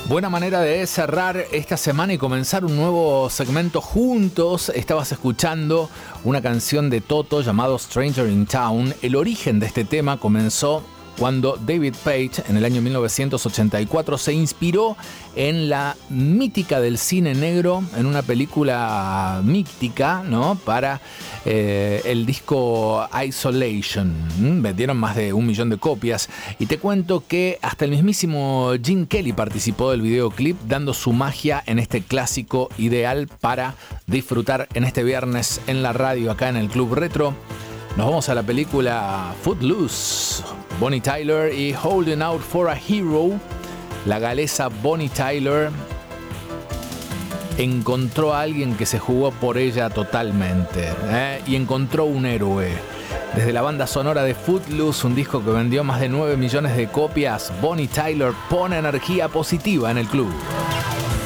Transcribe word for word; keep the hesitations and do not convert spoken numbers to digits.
Buena manera de cerrar esta semana y comenzar un nuevo segmento juntos. Estabas escuchando una canción de Toto llamado Stranger in Town. El origen de este tema comenzó cuando David Page, en el año mil novecientos ochenta y cuatro, se inspiró en la mítica del cine negro, en una película mítica, ¿no? Para eh, el disco Isolation. ¿Mm? Vendieron más de un millón de copias. Y te cuento que hasta el mismísimo Gene Kelly participó del videoclip, dando su magia en este clásico ideal para disfrutar en este viernes en la radio, acá en el Club Retro. Nos vamos a la película Footloose. Bonnie Tyler y Holding Out for a Hero. La galesa Bonnie Tyler encontró a alguien que se jugó por ella totalmente, ¿eh? Y encontró un héroe. Desde la banda sonora de Footloose, un disco que vendió más de nueve millones de copias, Bonnie Tyler pone energía positiva en el club.